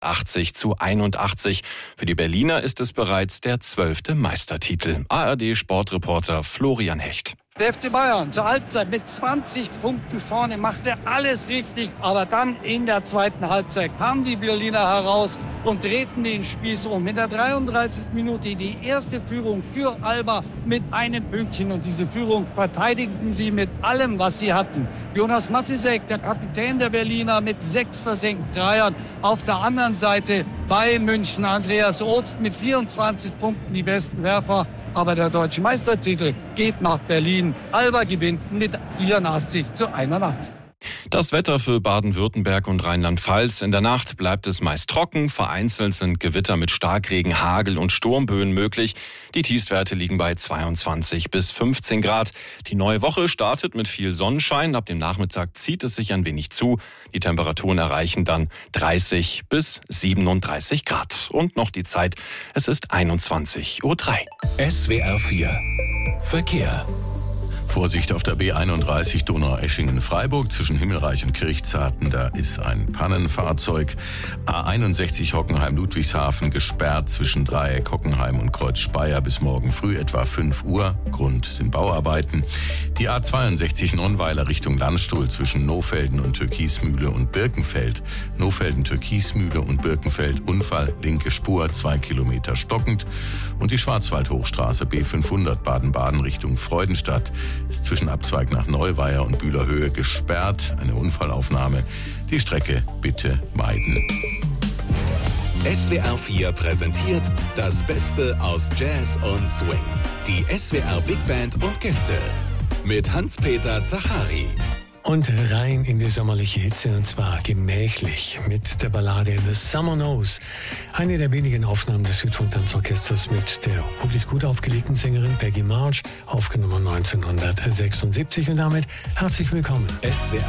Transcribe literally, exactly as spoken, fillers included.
achtzig zu einundachtzig. Für die Berliner ist es bereits der zwölfte Meistertitel. A R D-Sportreporter Florian Hecht. Der F C Bayern zur Halbzeit mit zwanzig Punkten vorne, machte alles richtig. Aber dann in der zweiten Halbzeit kamen die Berliner heraus und drehten den Spieß um. In der dreiunddreißigsten Minute die erste Führung für Alba mit einem Pünktchen. Und diese Führung verteidigten sie mit allem, was sie hatten. Jonas Matisek, der Kapitän der Berliner, mit sechs versenkten Dreiern. Auf der anderen Seite bei München Andreas Obst mit vierundzwanzig Punkten, die besten Werfer. Aber der deutsche Meistertitel geht nach Berlin. Alba gewinnt mit vierundachtzig zu einundachtzig. Das Wetter für Baden-Württemberg und Rheinland-Pfalz. In der Nacht bleibt es meist trocken. Vereinzelt sind Gewitter mit Starkregen, Hagel und Sturmböen möglich. Die Tiefstwerte liegen bei zweiundzwanzig bis fünfzehn Grad. Die neue Woche startet mit viel Sonnenschein. Ab dem Nachmittag zieht es sich ein wenig zu. Die Temperaturen erreichen dann dreißig bis siebenunddreißig Grad. Und noch die Zeit. Es ist einundzwanzig Uhr drei. S W R vier Verkehr. Vorsicht auf der B einunddreißig Donaueschingen-Freiburg zwischen Himmelreich und Kirchzarten. Da ist ein Pannenfahrzeug. A einundsechzig Hockenheim-Ludwigshafen gesperrt zwischen Dreieck Hockenheim und Kreuz Speyer bis morgen früh etwa fünf Uhr. Grund sind Bauarbeiten. Die A zweiundsechzig Nonnweiler Richtung Landstuhl zwischen Nohfelden und Türkismühle und Birkenfeld. Nohfelden-Türkismühle und Birkenfeld. Unfall, linke Spur, zwei Kilometer stockend. Und die Schwarzwaldhochstraße B fünfhundert Baden-Baden Richtung Freudenstadt ist zwischen Abzweig nach Neuweier und Bühlerhöhe gesperrt. Eine Unfallaufnahme. Die Strecke bitte meiden. S W R vier präsentiert das Beste aus Jazz und Swing. Die S W R Big Band und Gäste mit Hans-Peter Zachari. Und rein in die sommerliche Hitze, und zwar gemächlich mit der Ballade The Summer Knows. Eine der wenigen Aufnahmen des Südfunk-Tanzorchesters mit der wirklich gut aufgelegten Sängerin Peggy March, aufgenommen neunzehnhundertsechsundsiebzig. Und damit herzlich willkommen. S W R